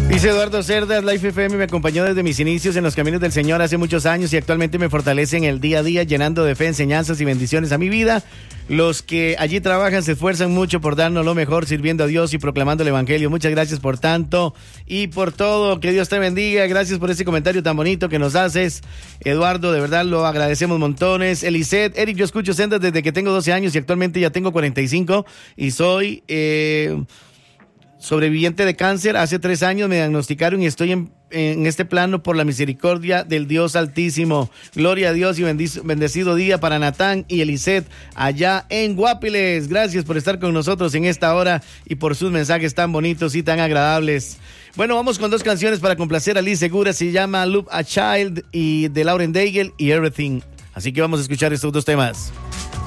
Dice Eduardo Cerdas, Life FM me acompañó desde mis inicios en los caminos del Señor hace muchos años y actualmente me fortalece en el día a día, llenando de fe, enseñanzas y bendiciones a mi vida. Los que allí trabajan se esfuerzan mucho por darnos lo mejor, sirviendo a Dios y proclamando el Evangelio. Muchas gracias por tanto y por todo. Que Dios te bendiga. Gracias por ese comentario tan bonito que nos haces, Eduardo. De verdad lo agradecemos montones. Eliseth, Eric, yo escucho sendas desde que tengo 12 años y actualmente ya tengo 45 y soy sobreviviente de cáncer. Hace 3 años me diagnosticaron y estoy en este plano por la misericordia del Dios Altísimo. Gloria a Dios y bendecido día para Natán y Eliseth allá en Guapiles. Gracias por estar con nosotros en esta hora y por sus mensajes tan bonitos y tan agradables. Bueno, vamos con 2 canciones para complacer a Liz Segura. Se llama Loop a Child y de Lauren Daigle y Everything. Así que vamos a escuchar estos 2 temas.